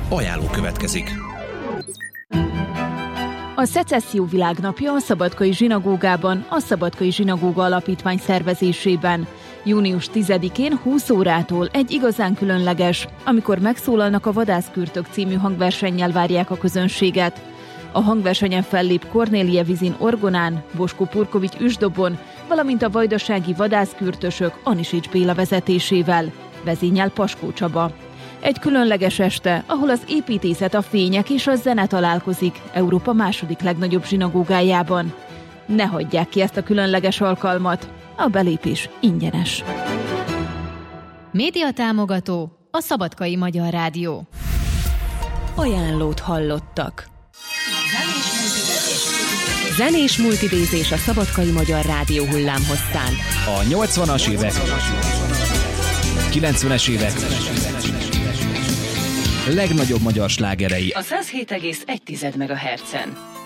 Ajánló következik. A Szecesszió világnapja a Szabadkai Zsinagógában, a Szabadkai Zsinagóga Alapítvány szervezésében. Június 10-én 20 órától egy igazán különleges, amikor megszólalnak a Vadászkürtök című hangversennyel várják a közönséget. A hangversenyen fellép Kornélia Vizin orgonán, Boskó Purkovics üsdobon, valamint a vajdasági vadászkürtösök Anisics Béla vezetésével. Vezényel Paskó Csaba. Egy különleges este, ahol az építészet, a fények és a zene találkozik Európa második legnagyobb zsinagógájában. Ne hagyják ki ezt a különleges alkalmat, a belépés ingyenes. Média támogató a Szabadkai Magyar Rádió. Ajánlót hallottak. Zenés multidézés a Szabadkai Magyar Rádió hullámhosszán. A 80-as évek, 90-es évek legnagyobb magyar slágerei a 107,1 MHz-en.